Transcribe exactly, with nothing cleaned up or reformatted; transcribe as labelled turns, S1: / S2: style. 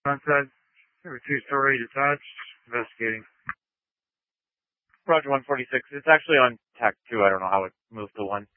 S1: Sunset, two-story detached, investigating.
S2: Roger one forty-six. It's actually on tack two. I don't know how it moved to one.